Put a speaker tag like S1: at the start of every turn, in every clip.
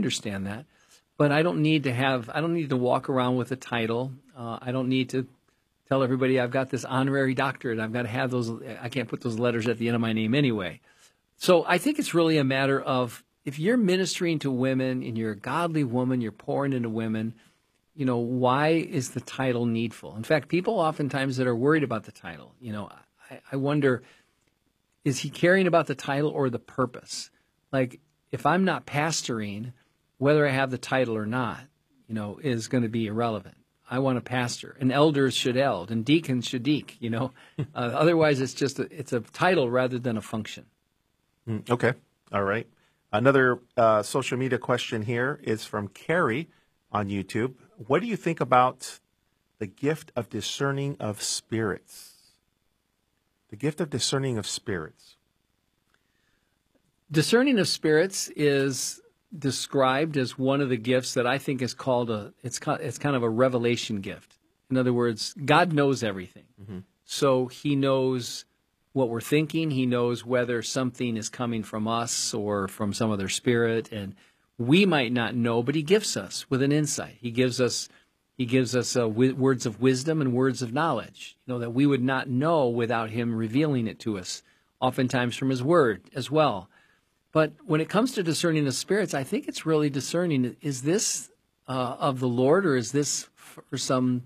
S1: understand that. But I don't need to walk around with a title. I don't need to tell everybody I've got this honorary doctorate. I've got to have those. I can't put those letters at the end of my name anyway. So I think it's really a matter of, if you're ministering to women and you're a godly woman, you're pouring into women, why is the title needful? In fact, people oftentimes that are worried about the title, I wonder, is he caring about the title or the purpose? Like, if I'm not pastoring, whether I have the title or not, is going to be irrelevant. I want a pastor, and elders should eld, and deacons should deek, Otherwise, it's a title rather than a function.
S2: Okay. All right. Another social media question here is from Carrie on YouTube. What do you think about the gift of discerning of spirits? The gift of discerning of spirits.
S1: Discerning of spirits is described as one of the gifts that I think is called it's kind of a revelation gift. In other words, God knows everything. Mm-hmm. So he knows what we're thinking. He knows whether something is coming from us or from some other spirit, and we might not know, but he gifts us with an insight. He gives us words of wisdom and words of knowledge, that we would not know without him revealing it to us, oftentimes from his word as well. But when it comes to discerning the spirits, I think it's really discerning, is this of the Lord, or is this for some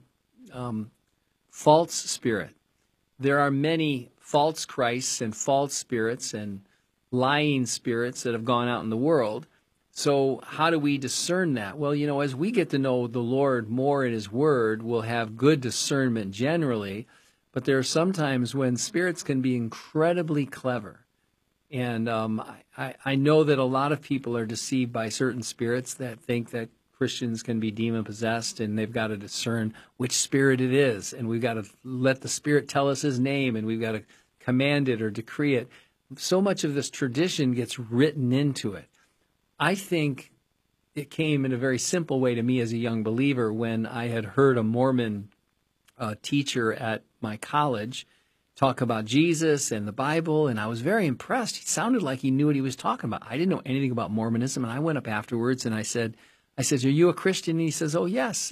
S1: false spirit? There are many false Christs and false spirits and lying spirits that have gone out in the world. So how do we discern that? Well, as we get to know the Lord more in his word, we'll have good discernment generally. But there are some times when spirits can be incredibly clever. And I know that a lot of people are deceived by certain spirits that think that Christians can be demon-possessed, and they've got to discern which spirit it is. And we've got to let the spirit tell us his name, and we've got to command it or decree it. So much of this tradition gets written into it. I think it came in a very simple way to me as a young believer when I had heard a Mormon teacher at my college talk about Jesus and the Bible, and I was very impressed. He sounded like he knew what he was talking about. I didn't know anything about Mormonism, and I went up afterwards and I said, are you a Christian? And he says, oh, yes.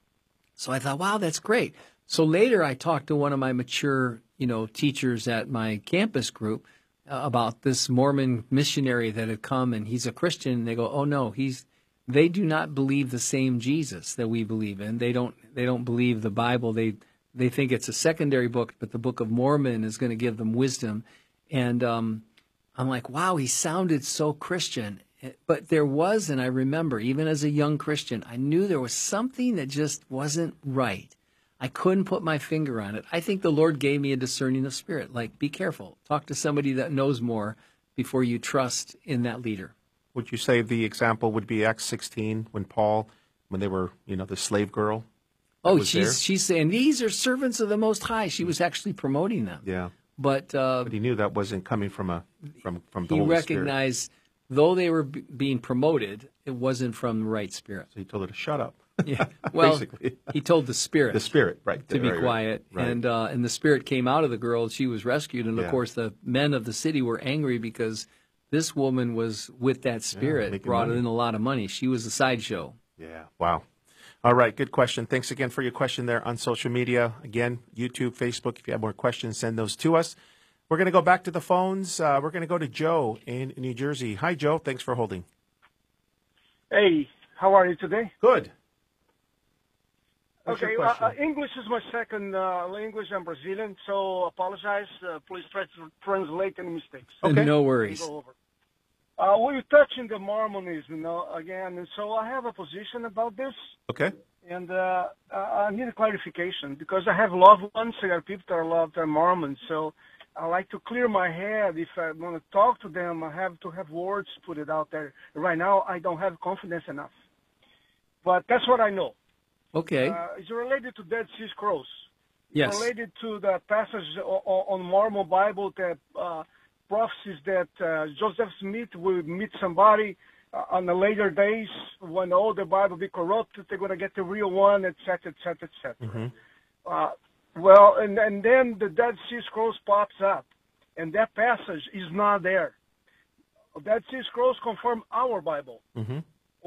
S1: So I thought, wow, that's great. So later I talked to one of my mature, teachers at my campus group about this Mormon missionary that had come, and he's a Christian. And they go, oh, no, they do not believe the same Jesus that we believe in. They don't believe the Bible. They think it's a secondary book, but the Book of Mormon is going to give them wisdom. And I'm like, wow, he sounded so Christian. But there was, and I remember, even as a young Christian, I knew there was something that just wasn't right. I couldn't put my finger on it. I think the Lord gave me a discerning of spirit. Like, be careful. Talk to somebody that knows more before you trust in that leader.
S2: Would you say the example would be Acts 16 when they were, the slave girl?
S1: Oh, she's saying, these are servants of the Most High. She was actually promoting them.
S2: Yeah.
S1: But
S2: he knew that wasn't coming from the Holy Spirit.
S1: He recognized, though they were being promoted, it wasn't from the right spirit.
S2: So he told her to shut up.
S1: Yeah. Well,
S2: basically.
S1: He told the spirit.
S2: The spirit, right.
S1: To be quiet. Right. And the spirit came out of the girl. She was rescued. And, of course, the men of the city were angry because this woman was with that spirit, brought in a lot of money. She was a sideshow.
S2: Yeah. Wow. All right. Good question. Thanks again for your question there on social media. Again, YouTube, Facebook. If you have more questions, send those to us. We're going to go back to the phones. We're going to go to Joe in New Jersey. Hi, Joe. Thanks for holding.
S3: Hey, how are you today?
S2: Good.
S3: Okay, English is my second language. I'm Brazilian, so apologize. Please try to translate any mistakes.
S1: Okay. No worries.
S3: We're touching the Mormonism, again, and so I have a position about this.
S2: Okay.
S3: And I need a clarification because I have loved ones. I got people that are Mormons, so I like to clear my head. If I want to talk to them, I have to have words put it out there. Right now, I don't have confidence enough. But that's what I know.
S1: Okay.
S3: It's related to Dead Sea Scrolls.
S1: Yes.
S3: It's related to the passage on Mormon Bible that prophecies that Joseph Smith will meet somebody on the later days when all the Bible be corrupted. They're going to get the real one, etc., etc., etc. Mm-hmm. Well, and then the Dead Sea Scrolls pops up, and that passage is not there. Dead Sea Scrolls confirm our Bible.
S2: Mm-hmm.